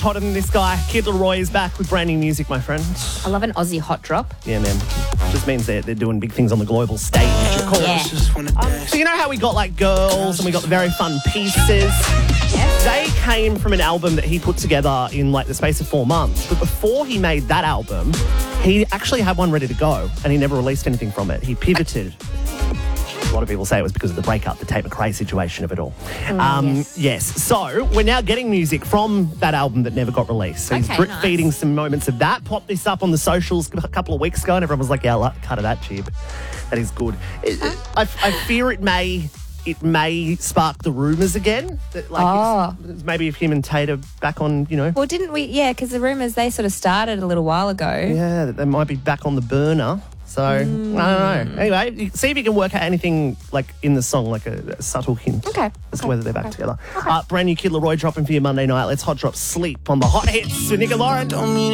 Hotter than this guy. Kid Laroi is back with brand new music, my friend. I love an Aussie hot drop. Yeah, man. Just means they're doing big things on the global stage, of course. Yeah. So you know how we got like Girls and we got the Very Fun Pieces? Yes. They came from an album that he put together in like the space of 4 months. But before he made that album, he actually had one ready to go and he never released anything from it. He pivoted. A lot of people say it was because of the breakup, the Tate McRae situation of it all. Yes. So we're now getting music from that album that never got released. So he's Okay, drip feeding some moments of that. Popped this up on the socials a couple of weeks ago and everyone was like, yeah, cut of that, Chib. That is good. I fear it may spark the rumours again. That, like, it's maybe if him and Tate are back on, you know. Well, didn't we? Yeah, because the rumours, they sort of started a little while ago. Yeah, that they might be back on the burner. So, I don't know. Anyway, see if you can work out anything like in the song, like a subtle hint as to whether they're back together. Brand new Kid Laroi dropping for you Monday night. Let's hot drop Sleep on the Hot Hits with Nick and Lauren.